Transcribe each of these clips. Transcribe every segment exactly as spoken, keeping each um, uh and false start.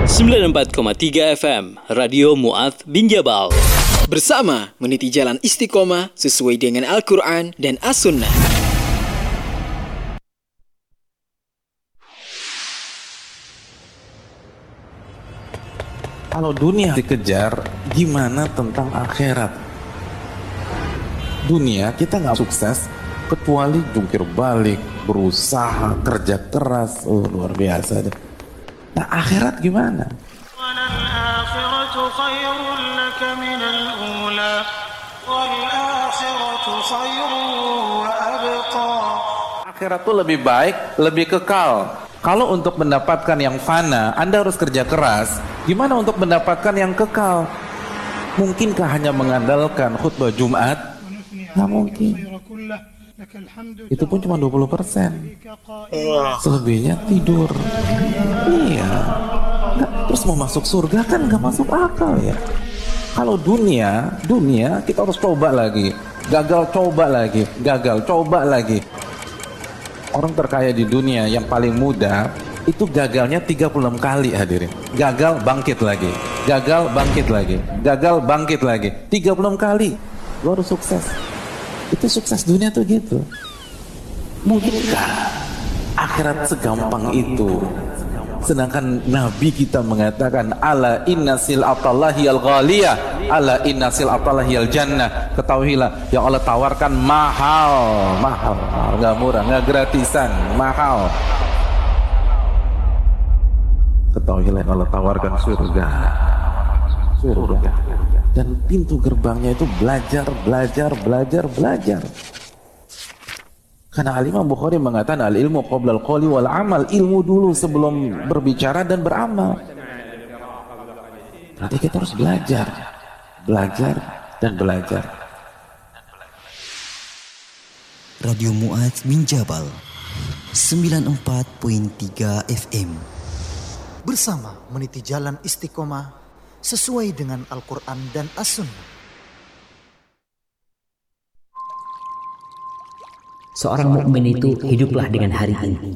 sembilan puluh empat koma tiga F M Radio Mu'adz bin Jabal. Bersama meniti jalan istiqomah sesuai dengan Al-Quran dan As-Sunnah. Kalau dunia dikejar, gimana tentang akhirat? Dunia kita nggak sukses kecuali jungkir balik, berusaha, kerja keras, oh luar biasa deh. Nah akhirat gimana? Akhirat tuh lebih baik, lebih kekal. Kalau untuk mendapatkan yang fana, Anda harus kerja keras. Gimana untuk mendapatkan yang kekal? Mungkinkah hanya mengandalkan khutbah Jumat? Nggak mungkin. Itu pun cuma dua puluh persen. Selebihnya tidur. Iya. Nggak, terus mau masuk surga kan nggak masuk akal ya. Kalau dunia, dunia kita harus coba lagi. Gagal coba lagi. Gagal coba lagi. Orang terkaya di dunia yang paling muda itu gagalnya tiga puluh enam kali hadirin. Gagal bangkit lagi. Gagal bangkit lagi. Gagal bangkit lagi. tiga puluh enam kali baru sukses. Itu sukses dunia tuh gitu. Mungkinkah akhirat segampang itu? Sedangkan Nabi kita mengatakan ala inna sil'atallahi al-ghaliyah, ala inna sil'atallahi al-jannah. Ketahuilah yang Allah tawarkan mahal, mahal, nggak murah, nggak gratisan, mahal. Ketahuilah yang Allah tawarkan surga, surga. Dan pintu gerbangnya itu belajar, belajar, belajar, belajar. Karena Al-Imam Bukhari mengatakan al-ilmu qabla al-qawli wal amal, ilmu dulu sebelum berbicara dan beramal. Berarti kita harus belajar, belajar dan belajar. Radio Mu'adz bin Jabal sembilan puluh empat koma tiga F M. Bersama meniti jalan istiqomah sesuai dengan Al-Quran dan As-Sunnah. Seorang mukmin itu hiduplah dengan hari ini.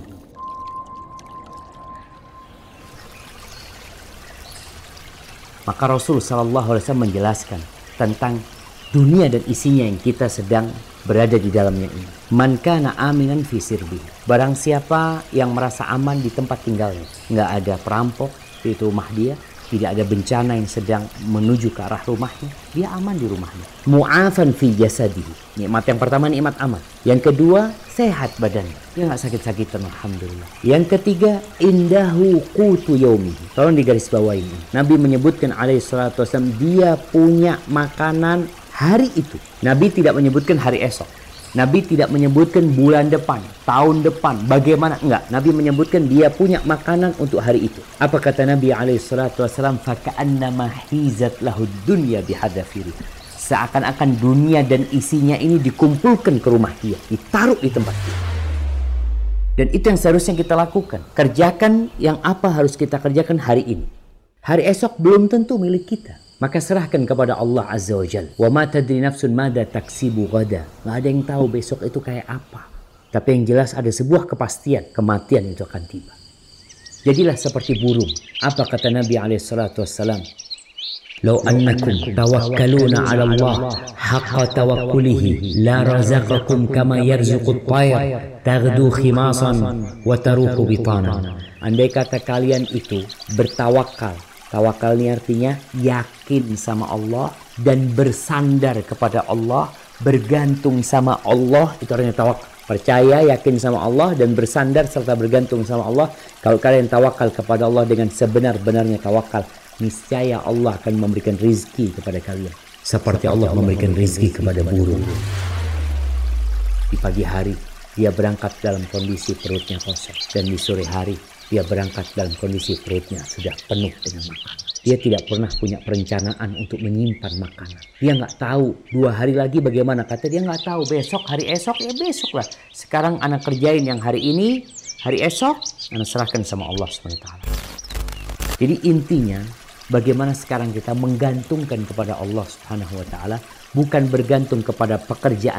Maka Rasul Shallallahu Alaihi Wasallam menjelaskan tentang dunia dan isinya yang kita sedang berada di dalamnya ini. Man kana aminan fi sirbi. Barang siapa yang merasa aman di tempat tinggalnya, nggak ada perampok di rumah dia, tidak ada bencana yang sedang menuju ke arah rumahnya, dia aman di rumahnya. Mu'afan fi jasadihi. Nikmat yang pertama nikmat aman. Yang kedua sehat badannya, dia nggak sakit-sakitan, alhamdulillah. Yang ketiga indahu qutu yaumihi. Tolong digaris bawahi ini. Nabi menyebutkan alaihi salatu wasallam dia punya makanan hari itu. Nabi tidak menyebutkan hari esok. Nabi tidak menyebutkan bulan depan, tahun depan, bagaimana, enggak. Nabi menyebutkan dia punya makanan untuk hari itu. Apa kata Nabi alaihi salatu wasallam? Faka'annama hizat lahud dunya bihadzafiri. Seakan-akan dunia dan isinya ini dikumpulkan ke rumah dia, ditaruh di tempat dia. Dan itu yang seharusnya kita lakukan. Kerjakan yang apa harus kita kerjakan hari ini. Hari esok belum tentu milik kita. Maka serahkan kepada Allah Azza wa Jalla. Wa ma tadri nafsun mada taksibu gada. Nggak ada yang tahu besok itu kayak apa. Tapi yang jelas ada sebuah kepastian, kematian itu akan tiba. Jadilah seperti burung. Apa kata Nabi alaihi salatu wassalam? Lau annakum tawakkaluna ala Allah haqqa tawakkulihi la razaqakum kama yarzuqut tayr taghdu khimasan wa taruhu bitanan. Andai kata kalian itu bertawakal. Tawakal ini artinya yakin sama Allah dan bersandar kepada Allah, bergantung sama Allah, itu artinya tawakal. Percaya, yakin sama Allah dan bersandar serta bergantung sama Allah. Kalau kalian tawakal kepada Allah dengan sebenar-benarnya tawakal, niscaya Allah akan memberikan rizki kepada kalian. Seperti Allah memberikan rizki kepada burung. Di pagi hari dia berangkat dalam kondisi perutnya kosong, dan di sore hari dia berangkat dalam kondisi perutnya sudah penuh dengan makanan. Dia tidak pernah punya perencanaan untuk menyimpan makanan. Dia nggak tahu dua hari lagi bagaimana. Kata dia nggak tahu besok, hari esok ya besok lah. Sekarang anak kerjain yang hari ini, hari esok anak serahkan sama Allah subhanahu wa taala. Jadi intinya bagaimana sekarang kita menggantungkan kepada Allah subhanahu wa taala, bukan bergantung kepada pekerjaan